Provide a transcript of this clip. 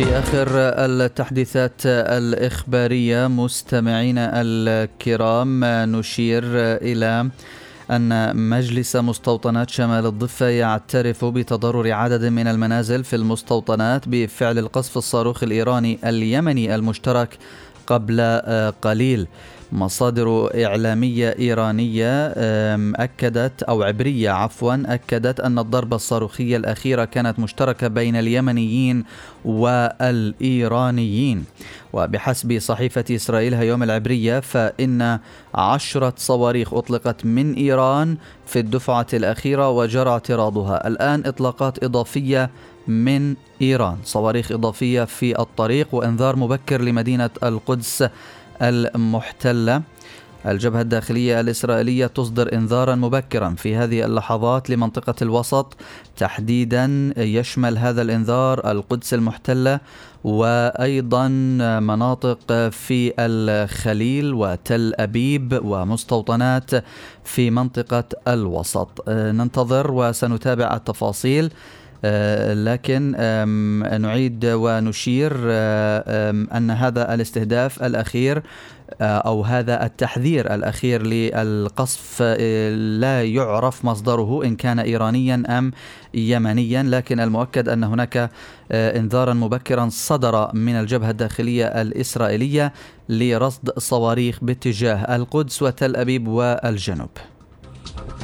في آخر التحديثات الإخبارية مستمعينا الكرام نشير إلى أن مجلس مستوطنات شمال الضفة يعترف بتضرر عدد من المنازل في المستوطنات بفعل القصف الصاروخي الإيراني اليمني المشترك قبل قليل. مصادر إعلامية إيرانية أكدت أن الضربة الصاروخية الأخيرة كانت مشتركة بين اليمنيين والإيرانيين. وبحسب صحيفة إسرائيل هيوم العبرية فإن 10 صواريخ أطلقت من إيران في الدفعة الأخيرة وجرى اعتراضها. الآن إطلاقات إضافية من إيران، صواريخ إضافية في الطريق، وإنذار مبكر لمدينة القدس المحتلة. الجبهة الداخلية الإسرائيلية تصدر إنذارا مبكرا في هذه اللحظات لمنطقة الوسط تحديدا، يشمل هذا الإنذار القدس المحتلة وأيضا مناطق في الخليل وتل أبيب ومستوطنات في منطقة الوسط. ننتظر وسنتابع التفاصيل، لكن نعيد ونشير أن هذا الاستهداف الأخير أو هذا التحذير الأخير للقصف لا يعرف مصدره إن كان إيرانيا أم يمنيا، لكن المؤكد أن هناك إنذارا مبكرا صدر من الجبهة الداخلية الإسرائيلية لرصد صواريخ باتجاه القدس وتل أبيب والجنوب.